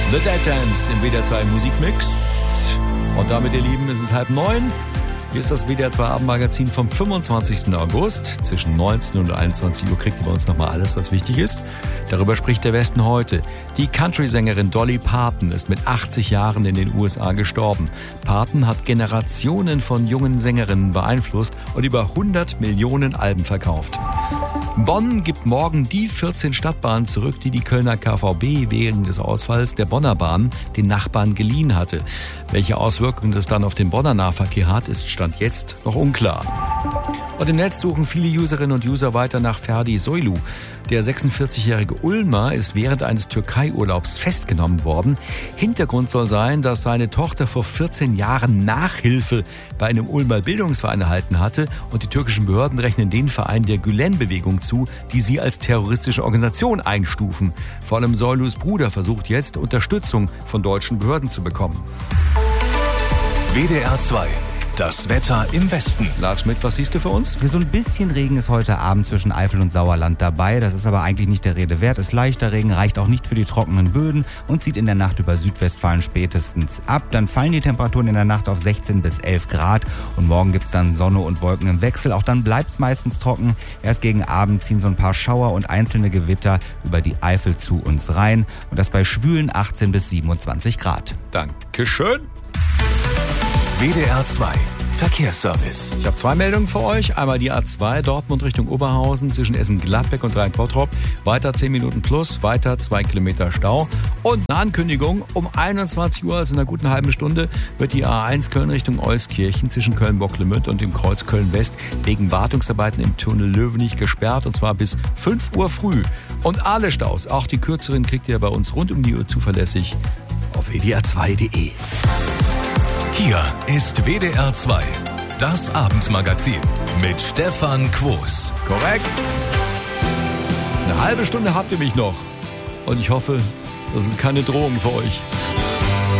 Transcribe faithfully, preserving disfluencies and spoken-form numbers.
The Dead Dance im W D R zwei Musikmix. Und damit, ihr Lieben, ist es halb neun. Hier ist das W D R zwei Abendmagazin vom fünfundzwanzigsten August. Zwischen neunzehn und einundzwanzig Uhr kriegt ihr bei uns nochmal alles, was wichtig ist. Darüber spricht der Westen heute. Die Country-Sängerin Dolly Parton ist mit achtzig Jahren in den U S A gestorben. Parton hat Generationen von jungen Sängerinnen beeinflusst und über hundert Millionen Alben verkauft. Bonn gibt morgen die vierzehn Stadtbahnen zurück, die die Kölner K V B wegen des Ausfalls der Bonner Bahn den Nachbarn geliehen hatte. Welche Auswirkungen das dann auf den Bonner Nahverkehr hat, ist Stand jetzt noch unklar. Und im Netz suchen viele Userinnen und User weiter nach Ferdi Soylu. Der sechsundvierzigjährige Ulmer ist während eines Türkei-Urlaubs festgenommen worden. Hintergrund soll sein, dass seine Tochter vor vierzehn Jahren Nachhilfe bei einem Ulmer Bildungsverein erhalten hatte und die türkischen Behörden rechnen den Verein der Gülen-Bewegung zu, die sie als terroristische Organisation einstufen. Vor allem Soylus Bruder versucht jetzt, Unterstützung von deutschen Behörden zu bekommen. W D R zwei. Das Wetter im Westen. Lars Schmidt, was siehst du für uns? So ein bisschen Regen ist heute Abend zwischen Eifel und Sauerland dabei. Das ist aber eigentlich nicht der Rede wert. Ist leichter Regen, reicht auch nicht für die trockenen Böden und zieht in der Nacht über Südwestfalen spätestens ab. Dann fallen die Temperaturen in der Nacht auf sechzehn bis elf Grad und morgen gibt's dann Sonne und Wolken im Wechsel. Auch dann bleibt's meistens trocken. Erst gegen Abend ziehen so ein paar Schauer und einzelne Gewitter über die Eifel zu uns rein und das bei schwülen achtzehn bis siebenundzwanzig Grad. Dankeschön. W D R zwei Verkehrsservice. Ich habe zwei Meldungen für euch. Einmal die A zwei Dortmund Richtung Oberhausen zwischen Essen-Gladbeck und Rhein-Bottrop. Weiter zehn Minuten plus, weiter zwei Kilometer Stau. Und eine Ankündigung, um einundzwanzig Uhr, also in einer guten halben Stunde, wird die A eins Köln Richtung Euskirchen zwischen Köln-Bocklemünd und dem Kreuz Köln-West wegen Wartungsarbeiten im Tunnel Löwenich gesperrt. Und zwar bis fünf Uhr früh. Und alle Staus, auch die kürzeren, kriegt ihr bei uns rund um die Uhr zuverlässig auf w d r zwei punkt d e. Hier ist W D R zwei, das Abendmagazin mit Stefan Quos. Korrekt. Eine halbe Stunde habt ihr mich noch. Und ich hoffe, das ist keine Drohung für euch.